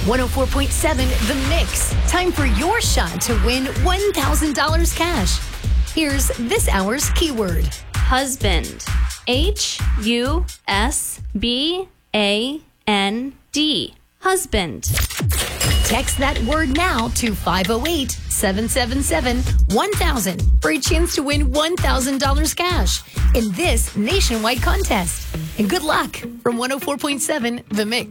104.7 The Mix. Time for your shot to win $1,000 cash. Here's this hour's keyword. Husband. HUSBAND. Husband. Text that word now to 508-777-1000 for a chance to win $1,000 cash in this nationwide contest. And good luck from 104.7 The Mix.